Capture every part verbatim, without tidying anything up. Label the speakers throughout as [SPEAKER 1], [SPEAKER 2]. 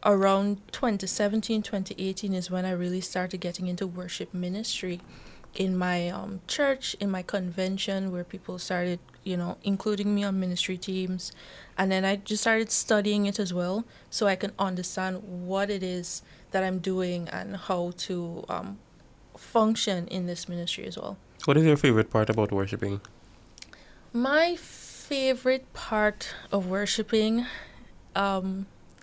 [SPEAKER 1] around twenty seventeen, twenty eighteen is when I really started getting into worship ministry in my um, church, in my convention, where people started, you know, including me on ministry teams. And then I just started studying it as well, so I can understand what it is that I'm doing and how to um, function in this ministry as well.
[SPEAKER 2] What is your favorite part about worshiping?
[SPEAKER 1] My favorite part of worshiping, um,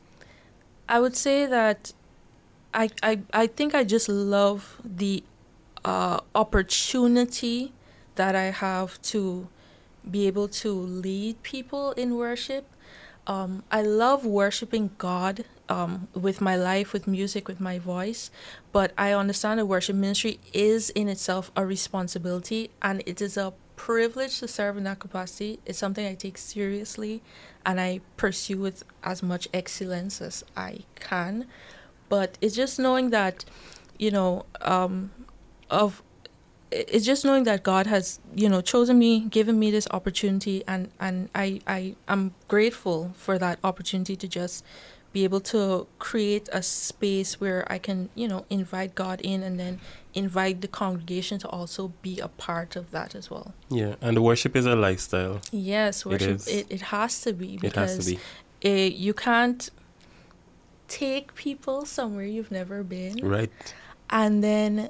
[SPEAKER 1] I would say that I, I, I think I just love the uh, opportunity that I have to be able to lead people in worship. Um, I love worshiping God um, with my life, with music, with my voice. But I understand that worship ministry is in itself a responsibility, and it is a privilege to serve in that capacity. It's something I take seriously, and I pursue with as much excellence as I can. But it's just knowing that, you know, um, of it's just knowing that God has, you know, chosen me, given me this opportunity, and, and I, I am grateful for that opportunity to just be able to create a space where I can, you know, invite God in and then invite the congregation to also be a part of that as well.
[SPEAKER 2] Yeah, and worship is a lifestyle.
[SPEAKER 1] Yes, worship,
[SPEAKER 2] it,
[SPEAKER 1] it, it has to be, because
[SPEAKER 2] it has to be.
[SPEAKER 1] It, you can't take people somewhere you've never been.
[SPEAKER 2] Right.
[SPEAKER 1] And then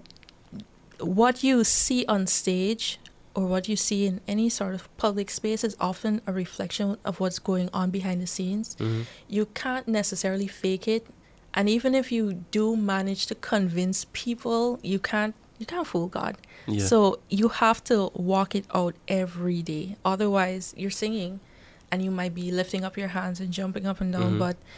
[SPEAKER 1] what you see on stage or what you see in any sort of public space is often a reflection of what's going on behind the scenes.
[SPEAKER 2] Mm-hmm.
[SPEAKER 1] You can't necessarily fake it. And even if you do manage to convince people, you can't you can't fool God.
[SPEAKER 2] Yeah.
[SPEAKER 1] So you have to walk it out every day. Otherwise, you're singing and you might be lifting up your hands and jumping up and down,
[SPEAKER 2] Mm-hmm.
[SPEAKER 1] but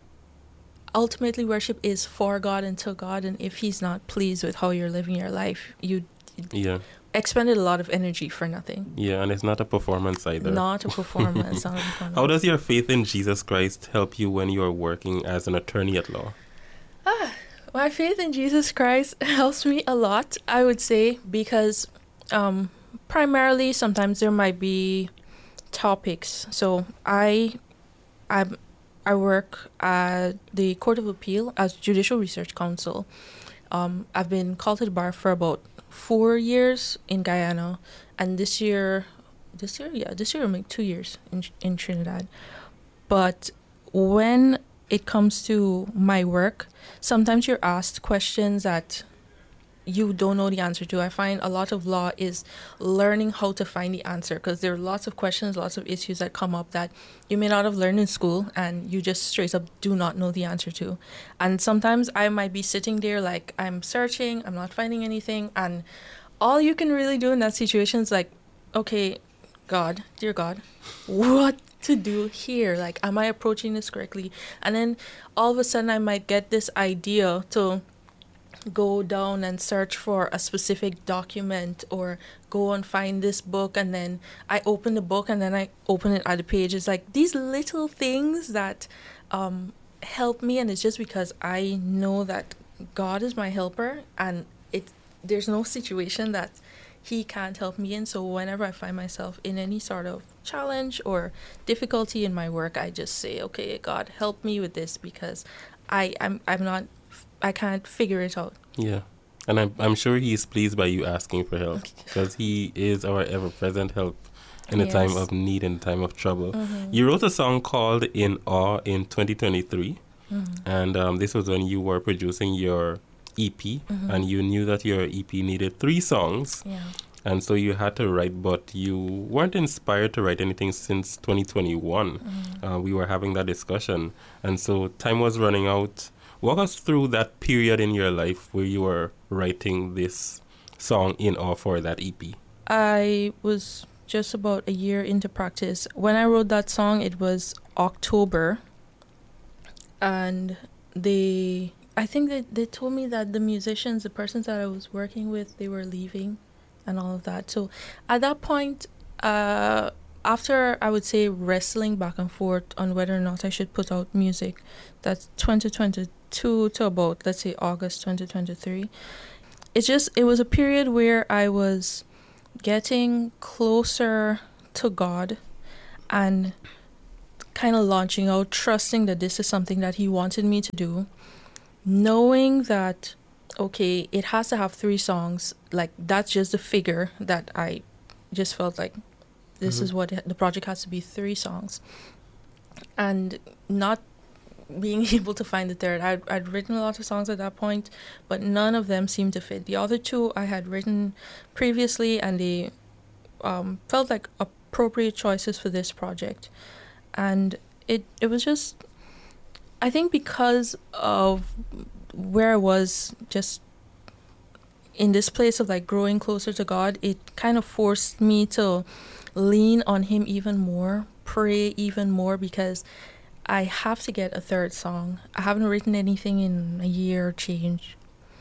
[SPEAKER 1] ultimately worship is for God and to God, and if he's not pleased with how you're living your life, you
[SPEAKER 2] yeah.
[SPEAKER 1] expended a lot of energy for nothing.
[SPEAKER 2] Yeah, and it's not a performance either.
[SPEAKER 1] Not a performance. Not a performance.
[SPEAKER 2] How does your faith in Jesus Christ help you when you are working as an attorney at law?
[SPEAKER 1] Ah, my faith in Jesus Christ helps me a lot, I would say, because um, primarily sometimes there might be topics. So I, I'm I work at the Court of Appeal as Judicial Research Counsel. Um, I've been called to the bar for about four years in Guyana, and this year, this year, yeah, this year, like two years in in Trinidad. But when it comes to my work, sometimes you're asked questions that you don't know the answer to. I find a lot of law is learning how to find the answer, because there are lots of questions, lots of issues that come up that you may not have learned in school and you just straight up do not know the answer to. And sometimes I might be sitting there like I'm searching, I'm not finding anything, and all you can really do in that situation is like, okay, God, dear God, what to do here? Like, am I approaching this correctly? And then all of a sudden I might get this idea to go down and search for a specific document, or go and find this book, and then I open the book and then I open it at the page. It's like these little things that um, help me, and it's just because I know that God is my helper, and it there's no situation that he can't help me in. So whenever I find myself in any sort of challenge or difficulty in my work, I just say, okay, God, help me with this, because I, I'm I'm not I can't figure it out.
[SPEAKER 2] Yeah. And I'm, I'm sure he is pleased by you asking for help, because he is our ever-present help in a
[SPEAKER 1] Yes.
[SPEAKER 2] time of need, in a time of trouble.
[SPEAKER 1] Mm-hmm.
[SPEAKER 2] You wrote a song called In Awe in twenty twenty-three,
[SPEAKER 1] Mm-hmm.
[SPEAKER 2] and um, this was when you were producing your E P,
[SPEAKER 1] Mm-hmm.
[SPEAKER 2] and you knew that your E P needed three songs,
[SPEAKER 1] Yeah.
[SPEAKER 2] and so you had to write, but you weren't inspired to write anything since twenty twenty-one.
[SPEAKER 1] Mm-hmm.
[SPEAKER 2] Uh, we were having that discussion, and so time was running out. Walk us through that period in your life where you were writing this song in or for that E P.
[SPEAKER 1] I was just about a year into practice. When I wrote that song, it was October, and they, I think they, they told me that the musicians, the persons that I was working with, they were leaving and all of that. So at that point, uh, after I would say wrestling back and forth on whether or not I should put out music, that's twenty twenty-two to about, let's say, August twenty twenty-three. It's just, it was a period where I was getting closer to God and kind of launching out, trusting that this is something that he wanted me to do, knowing that, okay, it has to have three songs. Like, that's just the figure that I just felt like this mm-hmm. is what it, the project has to be, three songs. And not being able to find the third. I'd, I'd written a lot of songs at that point, but none of them seemed to fit. The other two I had written previously, and they um, felt like appropriate choices for this project. And it, it was just, I think because of where I was just in this place of like growing closer to God, it kind of forced me to lean on him even more, pray even more, because I have to get a third song. I haven't written anything in a year or change.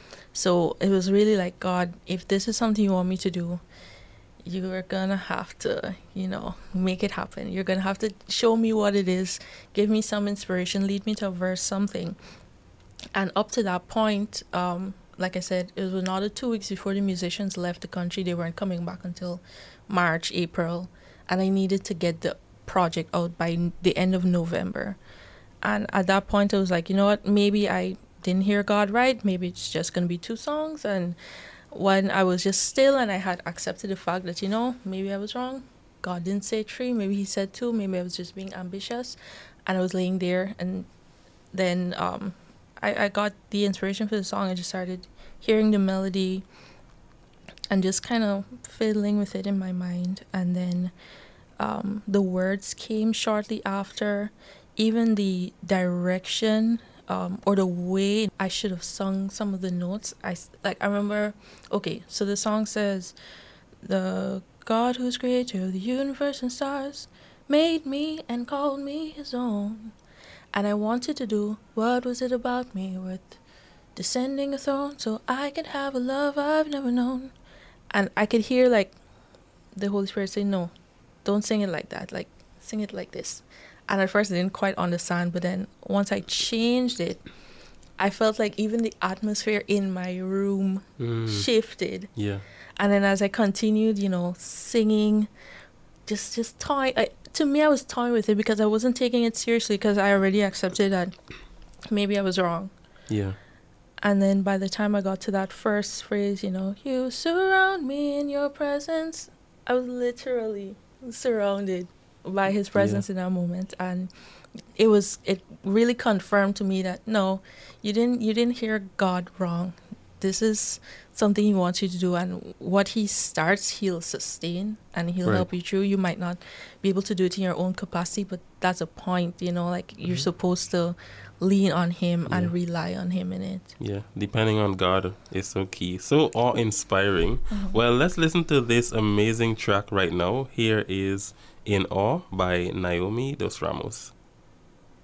[SPEAKER 1] So it was really like, God, if this is something you want me to do, you are gonna have to, you know, make it happen. You're gonna have to show me what it is, give me some inspiration, lead me to a verse, something. And up to that point, um, like I said, it was another two weeks before the musicians left the country. They weren't coming back until March, April. And I needed to get the project out by n- the end of November. And at that point, I was like, you know what, maybe I didn't hear God right. Maybe it's just going to be two songs. And when I was just still and I had accepted the fact that, you know, maybe I was wrong. God didn't say three. Maybe he said two. Maybe I was just being ambitious. And I was laying there. And then um, I, I got the inspiration for the song. I just started hearing the melody and just kind of fiddling with it in my mind. And then um, the words came shortly after. Even the direction um, or the way I should have sung some of the notes. I, like, I remember, okay, so the song says, the God who's creator of the universe and stars made me and called me his own. And I wanted to do, what was it about me worth descending a throne so I could have a love I've never known. And I could hear, like, the Holy Spirit say, no, don't sing it like that. Like, sing it like this. And at first I didn't quite understand, but then once I changed it, I felt like even the atmosphere in my room mm. shifted.
[SPEAKER 2] Yeah.
[SPEAKER 1] And then as I continued, you know, singing, just just toying. I, to me, I was toying with it because I wasn't taking it seriously because I already accepted that maybe I was wrong.
[SPEAKER 2] Yeah.
[SPEAKER 1] And then by the time I got to that first phrase, you know, you surround me in your presence, I was literally surrounded by his presence yeah. in that moment. And it was, it really confirmed to me that, no, you didn't, you didn't hear God wrong. This is something he wants you to do, and what he starts, he'll sustain and he'll right. help you through. You might not be able to do it in your own capacity, but that's a point, you know, like mm-hmm. you're supposed to lean on him yeah. and rely on him in it.
[SPEAKER 2] Yeah, depending on God is so key, so awe-inspiring. Mm-hmm. Well, let's listen to this amazing track right now. Here is In Awe by Naomi Dos Ramos.